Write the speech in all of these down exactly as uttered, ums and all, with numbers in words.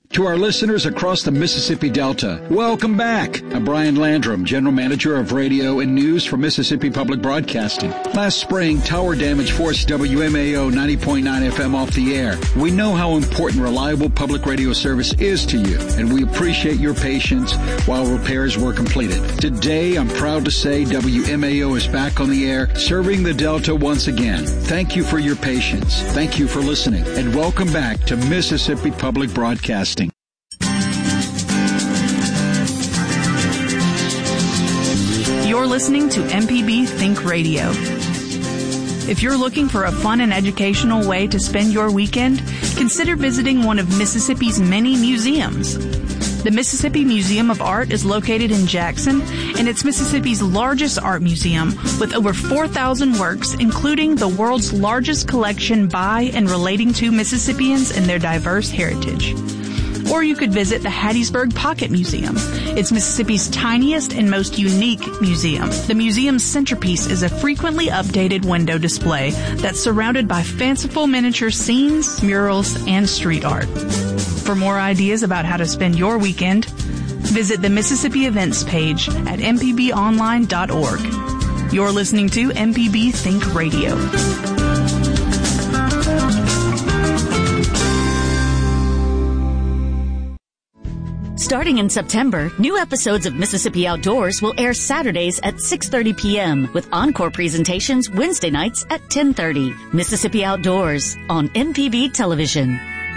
To our listeners across the Mississippi Delta, welcome back. I'm Brian Landrum, General Manager of Radio and News for Mississippi Public Broadcasting. Last spring, tower damage forced W M A O ninety point nine F M off the air. We know how important reliable public radio service is to you, and we appreciate your patience while repairs were completed. Today, I'm proud to say W M A O is back on the air, serving the Delta once again. Thank you for your patience. Thank you for listening, and welcome back to Mississippi Public Broadcasting. You're listening to M P B Think Radio. If you're looking for a fun and educational way to spend your weekend, consider visiting one of Mississippi's many museums. The Mississippi Museum of Art is located in Jackson, and it's Mississippi's largest art museum with over four thousand works, including the world's largest collection by and relating to Mississippians and their diverse heritage. Or you could visit the Hattiesburg Pocket Museum. It's Mississippi's tiniest and most unique museum. The museum's centerpiece is a frequently updated window display that's surrounded by fanciful miniature scenes, murals, and street art. For more ideas about how to spend your weekend, visit the Mississippi Events page at m p b online dot org. You're listening to M P B Think Radio. Starting in September, new episodes of Mississippi Outdoors will air Saturdays at six thirty p.m. with encore presentations Wednesday nights at ten thirty. Mississippi Outdoors on M P B Television.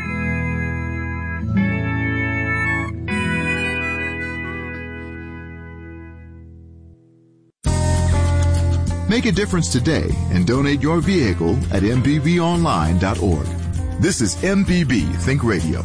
Make a difference today and donate your vehicle at m p b online dot org. This is M P B Think Radio.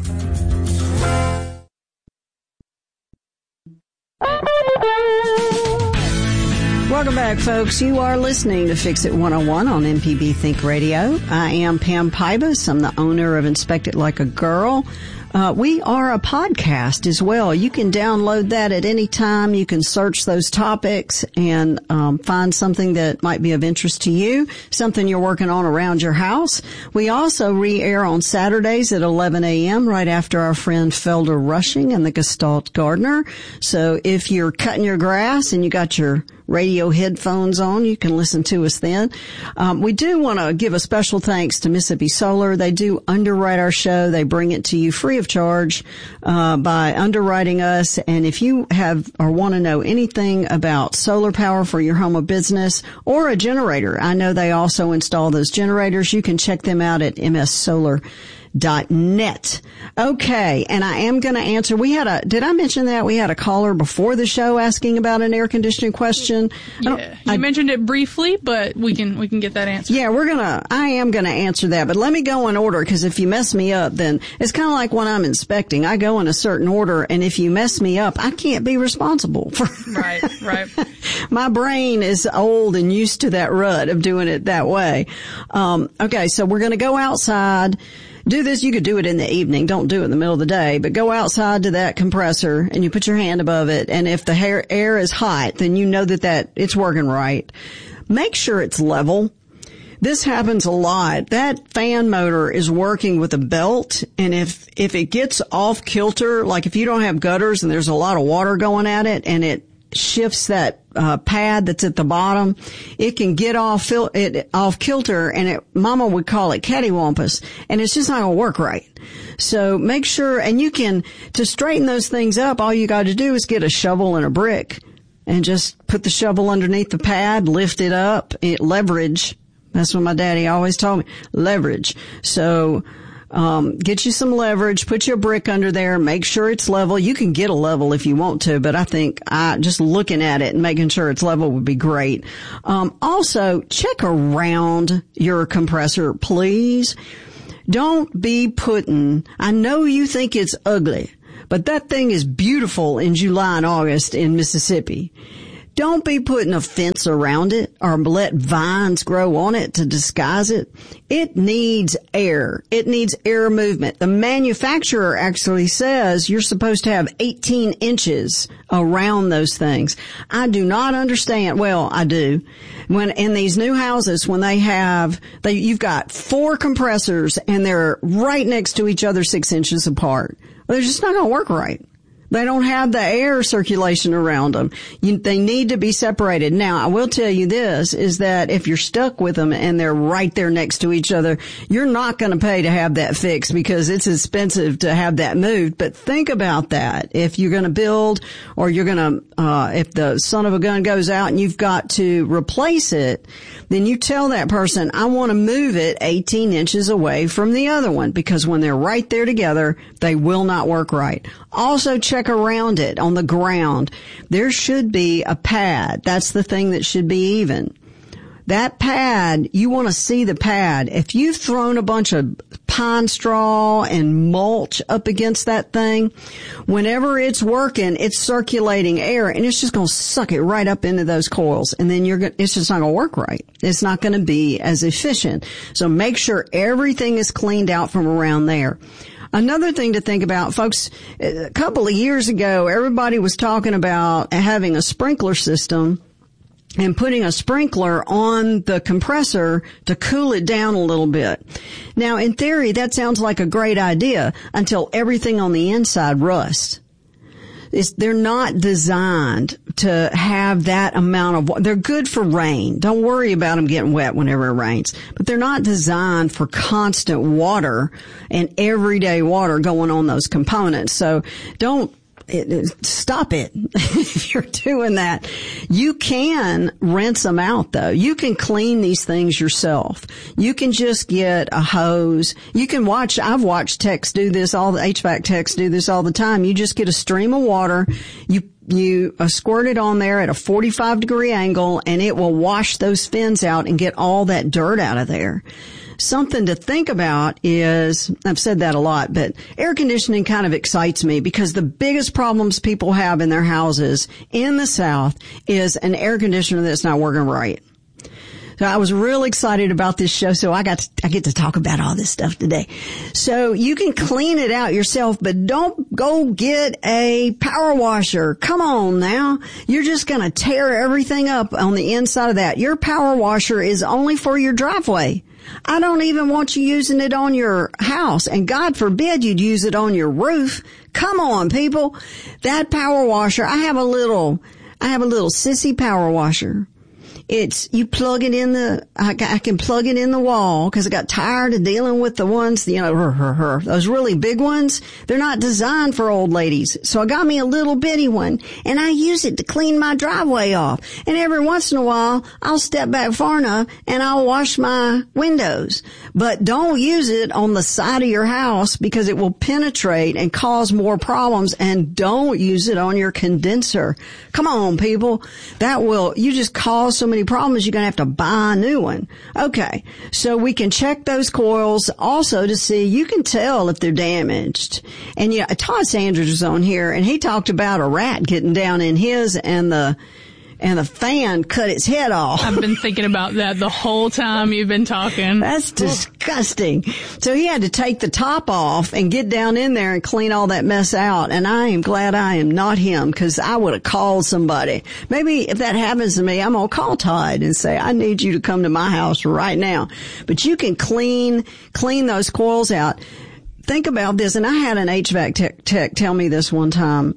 Welcome back, folks. You are listening to Fix It one oh one on M P B Think Radio. I am Pam Pybus. I'm the owner of Inspect It Like a Girl. Uh, we are a podcast as well. You can download that at any time. You can search those topics and um, find something that might be of interest to you, something you're working on around your house. We also re-air on Saturdays at eleven a.m. right after our friend Felder Rushing and the Gestalt Gardener. So if you're cutting your grass and you got your radio headphones on, you can listen to us then. Um, we do want to give a special thanks to Mississippi Solar. They do underwrite our show. They bring it to you free of charge uh, by underwriting us. And if you have or want to know anything about solar power for your home or business or a generator, I know they also install those generators. You can check them out at m s solar dot net. Okay, and I am going to answer. We had a, did I mention that? We had a caller before the show asking about an air conditioning question. Yeah, you I, mentioned it briefly, but we can, we can get that answer. Yeah, we're going to, I am going to answer that, but let me go in order, because if you mess me up, then it's kind of like when I'm inspecting. I go in a certain order, and if you mess me up, I can't be responsible for Right, right. My brain is old and used to that rut of doing it that way. Um, okay, so we're going to go outside. Do this. You could do it in the evening. Don't do it in the middle of the day, but go outside to that compressor and you put your hand above it. And if the hair, air is hot, then you know that, that it's working right. Make sure it's level. This happens a lot. That fan motor is working with a belt, and if, if it gets off kilter, like if you don't have gutters and there's a lot of water going at it and it shifts that uh, pad that's at the bottom, it can get off fil- it off kilter, and it, Mama would call it cattywampus, and it's just not going to work right. So make sure, and you can, to straighten those things up, all you got to do is get a shovel and a brick, and just put the shovel underneath the pad, lift it up, it, leverage. That's what my daddy always told me, leverage. So Um, get you some leverage, put your brick under there, make sure it's level. You can get a level if you want to, but I think I, just looking at it and making sure it's level would be great. Um, also, check around your compressor, please. Don't be putting, I know you think it's ugly, but that thing is beautiful in July and August in Mississippi. Don't be putting a fence around it or let vines grow on it to disguise it. It needs air. It needs air movement. The manufacturer actually says you're supposed to have eighteen inches around those things. I do not understand. Well, I do. When in these new houses, when they have, they, you've got four compressors and they're right next to each other, six inches apart. They're just not going to work right. They don't have the air circulation around them. You, they need to be separated. Now, I will tell you this, is that if you're stuck with them and they're right there next to each other, you're not going to pay to have that fixed because it's expensive to have that moved. But think about that. If you're going to build or you're going to, uh, if the son of a gun goes out and you've got to replace it, then you tell that person, I want to move it eighteen inches away from the other one, because when they're right there together, they will not work right. Also check around it on the ground. There should be a pad. That's the thing that should be even. That pad, you want to see the pad. If you've thrown a bunch of pine straw and mulch up against that thing, whenever it's working, it's circulating air and it's just going to suck it right up into those coils. And then you're going, it's just not going to work right. It's not going to be as efficient. So make sure everything is cleaned out from around there. Another thing to think about, folks, a couple of years ago, everybody was talking about having a sprinkler system and putting a sprinkler on the compressor to cool it down a little bit. Now, in theory, that sounds like a great idea until everything on the inside rusts. It's, they're not designed to have that amount of water. They're good for rain. Don't worry about them getting wet whenever it rains. But they're not designed for constant water and everyday water going on those components. So don't It, it, stop it if you're doing that. You can rinse them out, though. You can clean these things yourself. You can just get a hose. You can watch, I've watched techs do this, all the H V A C techs do this all the time. You just get a stream of water, you you uh, squirt it on there at a forty-five degree angle, and it will wash those fins out and get all that dirt out of there. Something to think about is, I've said that a lot, but air conditioning kind of excites me because the biggest problems people have in their houses in the South is an air conditioner that's not working right. So I was real excited about this show, so I got to, I get to talk about all this stuff today. So you can clean it out yourself, but don't go get a power washer. Come on now. You're just going to tear everything up on the inside of that. Your power washer is only for your driveway. I don't even want you using it on your house, and God forbid you'd use it on your roof. Come on, people. That power washer, I have a little, I have a little sissy power washer. It's, you plug it in the, I, I can plug it in the wall because I got tired of dealing with the ones, you know, her, her, her, those really big ones. They're not designed for old ladies. So I got me a little bitty one and I use it to clean my driveway off. And every once in a while, I'll step back far enough and I'll wash my windows. But don't use it on the side of your house because it will penetrate and cause more problems. And don't use it on your condenser. Come on, people. That will, you just cause so many problems, you're going to have to buy a new one. Okay, so we can check those coils also to see, you can tell if they're damaged. And yeah, Todd Sanders was on here, and he talked about a rat getting down in his, and the and the fan cut its head off. I've been thinking about that the whole time you've been talking. That's disgusting. So he had to take the top off and get down in there and clean all that mess out. And I am glad I am not him, because I would have called somebody. Maybe if that happens to me, I'm going to call Todd and say, I need you to come to my house right now. But you can clean, clean those coils out. Think about this. And I had an H V A C tech, tech tell me this one time.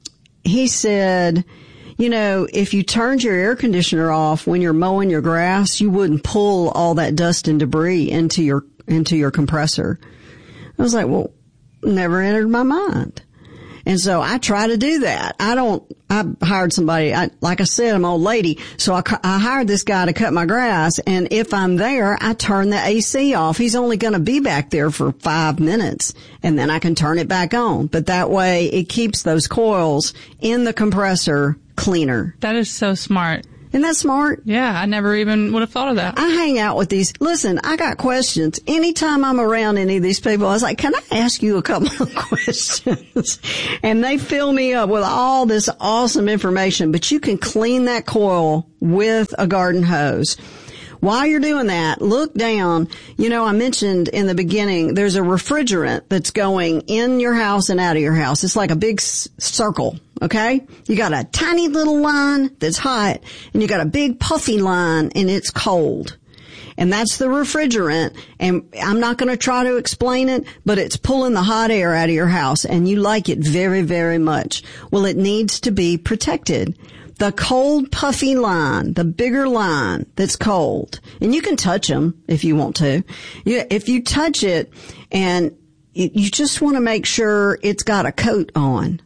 He said, you know, if you turned your air conditioner off when you're mowing your grass, you wouldn't pull all that dust and debris into your, into your compressor. I was like, well, never entered my mind. And so I try to do that. I don't, I hired somebody, I, like I said, I'm an old lady, so I, I hired this guy to cut my grass, and if I'm there, I turn the A C off. He's only going to be back there for five minutes, and then I can turn it back on. But that way, it keeps those coils in the compressor cleaner. That is so smart. Isn't that smart? Yeah, I never even would have thought of that. I hang out with these. Listen, I got questions. Anytime I'm around any of these people, I was like, can I ask you a couple of questions? And they fill me up with all this awesome information. But you can clean that coil with a garden hose. While you're doing that, look down. You know, I mentioned in the beginning, there's a refrigerant that's going in your house and out of your house. It's like a big s- circle, okay? You got a tiny little line that's hot, and you got a big puffy line, and it's cold. And that's the refrigerant. And I'm not going to try to explain it, but it's pulling the hot air out of your house, and you like it very, very much. Well, it needs to be protected. The cold, puffy line, the bigger line that's cold, and you can touch them if you want to. You, if you touch it, and you just want to make sure it's got a coat on.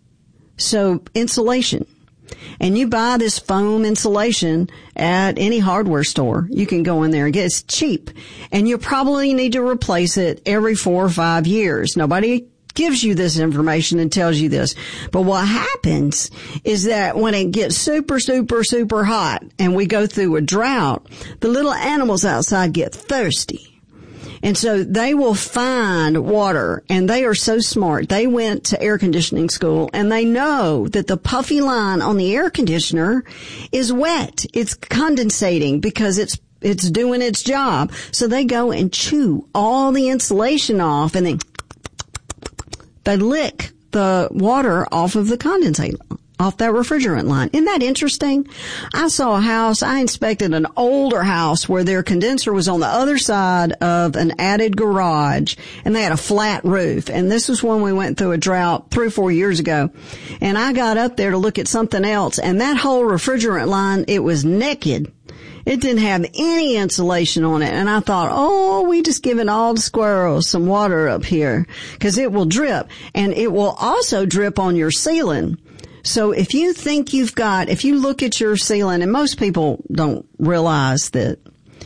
So insulation. And you buy this foam insulation at any hardware store. You can go in there and get it. It's cheap. And you probably need to replace it every four or five years. Nobody gives you this information and tells you this. But what happens is that when it gets super, super, super hot and we go through a drought, the little animals outside get thirsty. And so they will find water, and they are so smart. They went to air conditioning school, and they know that the puffy line on the air conditioner is wet. It's condensating because it's it's doing its job. So they go and chew all the insulation off, and then they lick the water off of the condensate, off that refrigerant line. Isn't that interesting? I saw a house, I inspected an older house where their condenser was on the other side of an added garage, and they had a flat roof. And this was when we went through a drought three or four years ago. And I got up there to look at something else, and that whole refrigerant line, it was naked. It didn't have any insulation on it. And I thought, oh, we just giving all the squirrels some water up here, because it will drip. And it will also drip on your ceiling. So if you think you've got, if you look at your ceiling, and most people don't realize that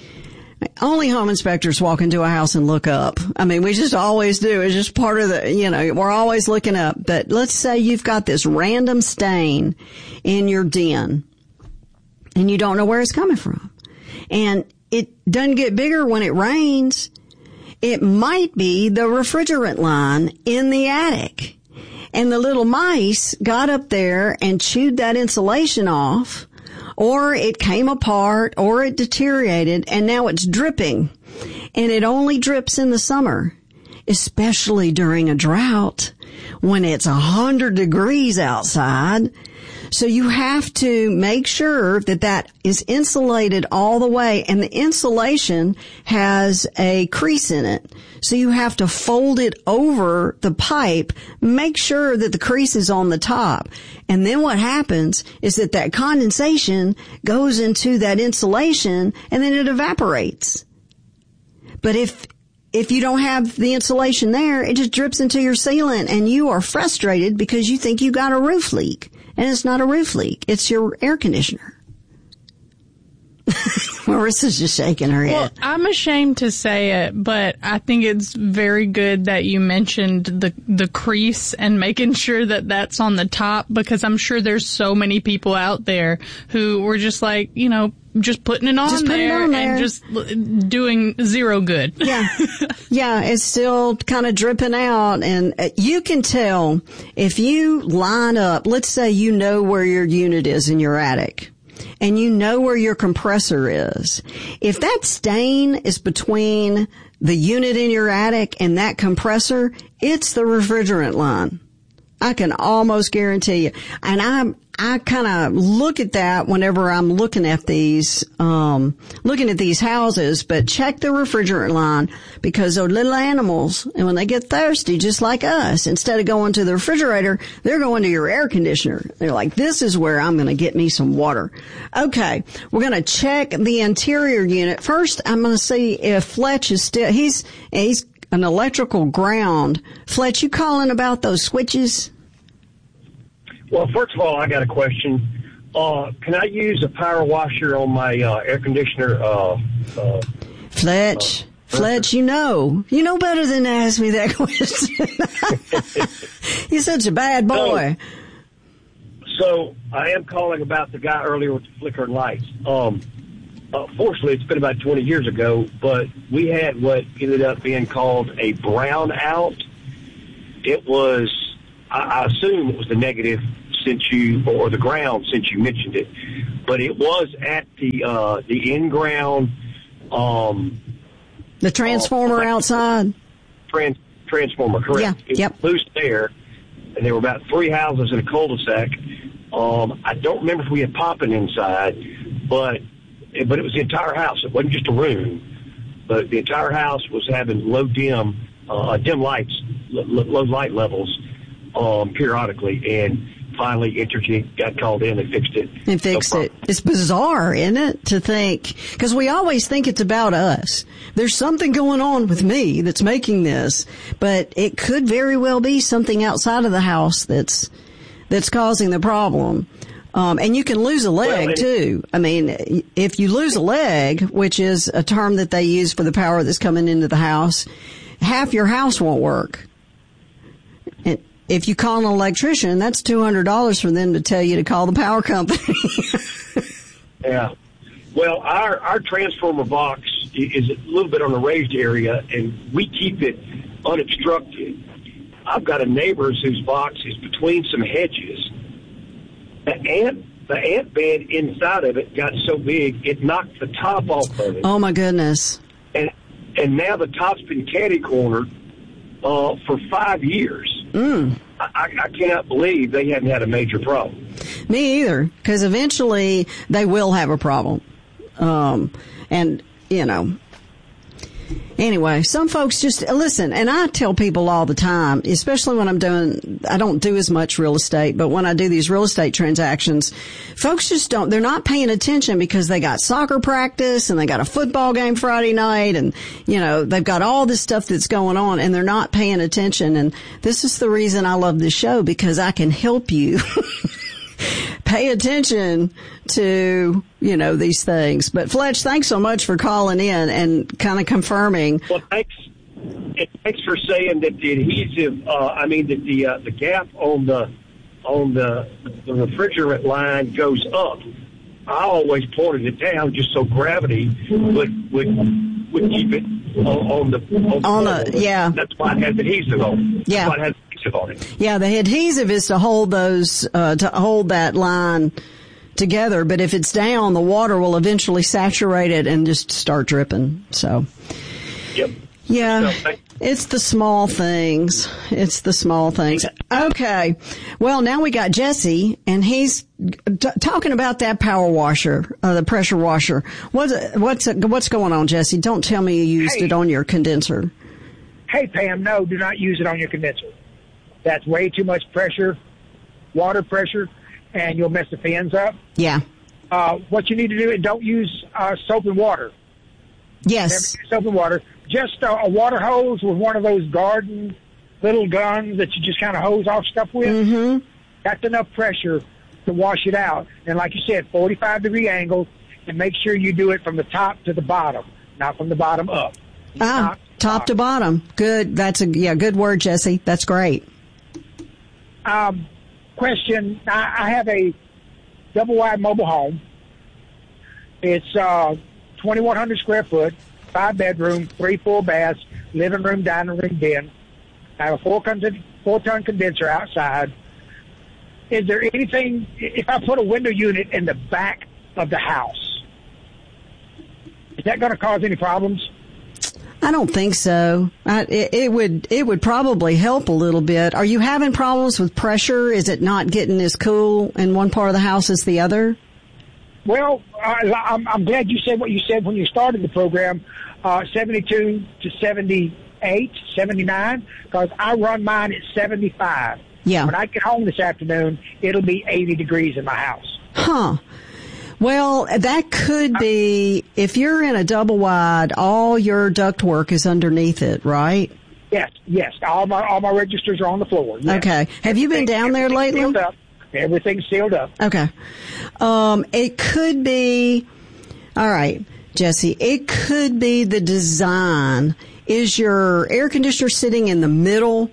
only home inspectors walk into a house and look up. I mean, we just always do. It's just part of the, you know, we're always looking up. But let's say you've got this random stain in your den, and you don't know where it's coming from. And it doesn't get bigger when it rains. It might be the refrigerant line in the attic. And the little mice got up there and chewed that insulation off, or it came apart, or it deteriorated, and now it's dripping. And it only drips in the summer, especially during a drought when it's a hundred degrees outside. So you have to make sure that that is insulated all the way, and the insulation has a crease in it. So you have to fold it over the pipe, make sure that the crease is on the top. And then what happens is that that condensation goes into that insulation, and then it evaporates. But if If you don't have the insulation there, it just drips into your ceiling, and you are frustrated because you think you got a roof leak. And it's not a roof leak. It's your air conditioner. Marissa's just shaking her head. Well, I'm ashamed to say it, but I think it's very good that you mentioned the the crease and making sure that that's on the top, because I'm sure there's so many people out there who were just like, you know, just putting it on, just putting there, it on there and just doing zero good. Yeah. Yeah, it's still kind of dripping out, and you can tell if you line up, let's say you know where your unit is in your attic, and you know where your compressor is. If that stain is between the unit in your attic and that compressor, it's the refrigerant line. I can almost guarantee you. And I'm, I kind of look at that whenever I'm looking at these, um, looking at these houses, but check the refrigerant line, because those little animals, and when they get thirsty, just like us, instead of going to the refrigerator, they're going to your air conditioner. They're like, this is where I'm going to get me some water. Okay. We're going to check the interior unit. First, I'm going to see if Fletch is still, he's, he's an electrical ground. Fletch, you calling about those switches? Well, first of all, I got a question. Uh, can I use a power washer on my uh, air conditioner? Uh, uh, Fletch, uh, Fletch, you know. You know better than to ask me that question. You're such a bad boy. So, so I am calling about the guy earlier with the flickering lights. Um, uh, fortunately, it's been about twenty years ago, but we had what ended up being called a brownout. It was, I, I assume it was the negative since you, or the ground since you mentioned it, but it was at the uh, the in-ground, um, the transformer uh, outside. Trans, transformer, correct? Yeah. It yep. was loose there, and there were about three houses in a cul-de-sac. Um, I don't remember if we had popping inside, but but it was the entire house. It wasn't just a room, but the entire house was having low dim, uh, dim lights, l- low light levels, um, periodically. And finally, Entergy got called in and fixed it. And fixed it. It's bizarre, isn't it, to think, because we always think it's about us. There's something going on with me that's making this, but it could very well be something outside of the house that's that's causing the problem. Um, and you can lose a leg, well, too. I mean, if you lose a leg, which is a term that they use for the power that's coming into the house, half your house won't work. And if you call an electrician, that's two hundred dollars for them to tell you to call the power company. Yeah. Well, our, our transformer box is a little bit on a raised area, and we keep it unobstructed. I've got a neighbor's whose box is between some hedges. The ant, the ant bed inside of it got so big, it knocked the top off of it. Oh, my goodness. And and now the top's been catty-cornered uh, for five years. Mm. I, I cannot believe they haven't had a major problem. Me either, because eventually they will have a problem. Um, and, you know, anyway, some folks just, listen, and I tell people all the time, especially when I'm doing, I don't do as much real estate, but when I do these real estate transactions, folks just don't, they're not paying attention because they got soccer practice and they got a football game Friday night and, you know, they've got all this stuff that's going on and they're not paying attention. And this is the reason I love this show, because I can help you pay attention to, you know, these things. But Fletch, thanks so much for calling in and kind of confirming. Well, thanks. Thanks for saying that the adhesive. Uh, I mean that the uh, the gap on the on the the refrigerant line goes up. I always pointed it down just so gravity would would would keep it on, on the on, on the yeah. That's why it has adhesive on it. Yeah. That's why it has adhesive on it. Yeah, the adhesive is to hold those uh, to hold that line together, but if it's down, the water will eventually saturate it and just start dripping. So, yep. Yeah, it's the small things. It's the small things. Okay. Well, now we got Jesse, and he's t- talking about that power washer, uh, the pressure washer. What's what's what's going on, Jesse? Don't tell me you used hey. it on your condenser. Hey, Pam, no, do not use it on your condenser. That's way too much pressure, water pressure, and you'll mess the fins up. Yeah. Uh, what you need to do is don't use uh, soap and water. Yes. Never use soap and water. Just uh, a water hose with one of those garden little guns that you just kind of hose off stuff with. Mm-hmm. That's enough pressure to wash it out. And like you said, forty-five degree angle, and make sure you do it from the top to the bottom, not from the bottom up. Ah, top, top to bottom. Good. That's a yeah, good word, Jesse. That's great. Um, question: I, I have a double wide mobile home. It's uh, twenty-one hundred square foot, five bedroom, three full baths, living room, dining room, den. I have a four ton, four ton condenser outside. Is there anything, if I put a window unit in the back of the house, is that going to cause any problems? I don't think so. I, it, it would it would probably help a little bit. Are you having problems with pressure? Is it not getting as cool in one part of the house as the other? Well, I, I'm, I'm glad you said what you said when you started the program, uh, seventy-two to seventy-eight, seventy-nine, because I run mine at seventy-five. Yeah. When I get home this afternoon, it'll be eighty degrees in my house. Huh. Well, that could be, if you're in a double wide, all your ductwork is underneath it, right? Yes, yes. All my all my registers are on the floor. Yes. Okay. Have you been down there lately? Sealed up. Everything's sealed up. Okay. Um, it could be, all right, Jesse, it could be the design. Is your air conditioner sitting in the middle,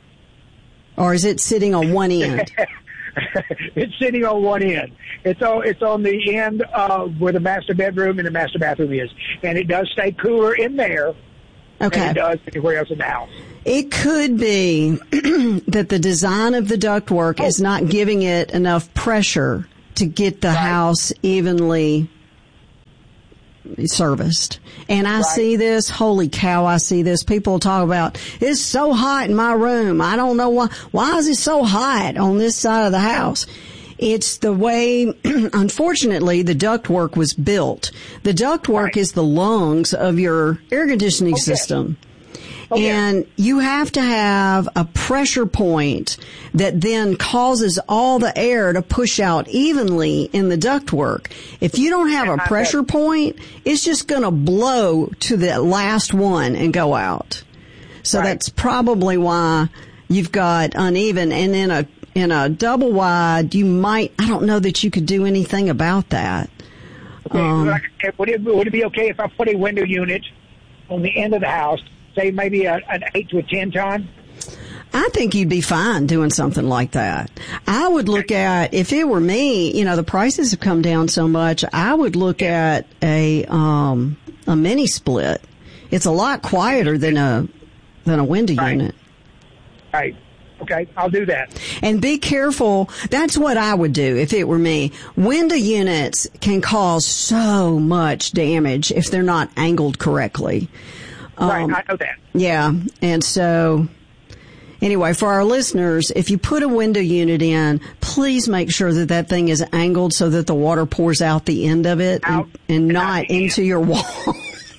or is it sitting on one end? It's sitting on one end. It's on, it's on the end uh, where the master bedroom and the master bathroom is. And it does stay cooler in there okay. than it does anywhere else in the house. It could be that the design of the ductwork oh. is not giving it enough pressure to get the right. house evenly serviced. And I right. see this, holy cow, I see this. People talk about, it's so hot in my room. I don't know why. Why is it so hot on this side of the house? It's the way, unfortunately, the ductwork was built. The ductwork Right. is the lungs of your air conditioning Okay. system. Okay. And you have to have a pressure point that then causes all the air to push out evenly in the ductwork. If you don't have a pressure point, it's just going to blow to the last one and go out. So Right. that's probably why you've got uneven. And in a in a double wide, you might, I don't know that you could do anything about that. Okay. Um, Like, would it would it be okay if I put a window unit on the end of the house, say maybe a, an eight to a ten ton? I think you'd be fine doing something like that. I would look at, if it were me, you know, the prices have come down so much, I would look at a, um, a mini split. It's a lot quieter than a, than a window Right. unit. Right. Okay, I'll do that. And be careful. That's what I would do if it were me. Window units can cause so much damage if they're not angled correctly. Um, Right, I know that. Yeah. And so, anyway, for our listeners, if you put a window unit in, please make sure that that thing is angled so that the water pours out the end of it and, Out and and not out the into your wall.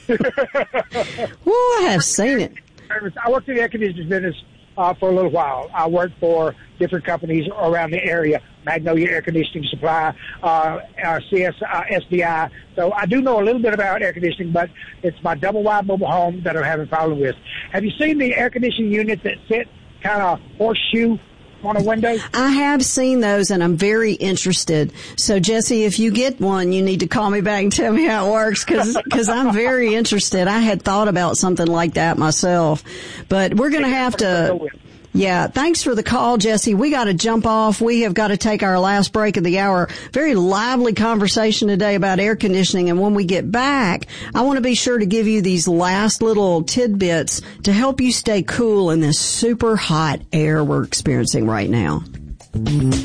Woo, I have seen it. I worked in the air conditioning business uh, for a little while. I worked for different companies around the area, Magnolia Air Conditioning Supply, uh, uh, C S, uh, S D I. So I do know a little bit about air conditioning, but it's my double-wide mobile home that I'm having problems with. Have you seen the air conditioning units that sit kind of horseshoe on a window? I have seen those, and I'm very interested. So, Jesse, if you get one, you need to call me back and tell me how it works, because I'm very interested. I had thought about something like that myself. But we're going to have to... Yeah, thanks for the call, Jesse. We got to jump off. We have got to take our last break of the hour. Very lively conversation today about air conditioning. And when we get back, I want to be sure to give you these last little tidbits to help you stay cool in this super hot air we're experiencing right now.